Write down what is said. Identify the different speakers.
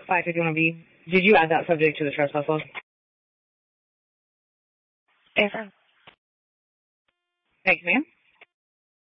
Speaker 1: 551B. Did you add that subject to the trespass log?
Speaker 2: Affirm.
Speaker 1: Thanks, ma'am.